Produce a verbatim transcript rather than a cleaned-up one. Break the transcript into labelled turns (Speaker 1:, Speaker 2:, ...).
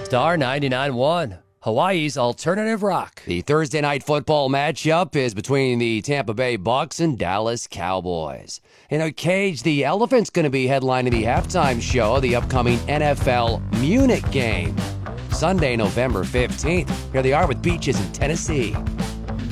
Speaker 1: Star ninety-nine point one, Hawaii's alternative rock.
Speaker 2: The Thursday night football matchup is between the Tampa Bay Bucks and Dallas Cowboys. In a cage, the Elephant's going to be headlining the halftime show of the upcoming N F L Munich game. Sunday, November fifteenth. Here they are with Beaches in Tennessee.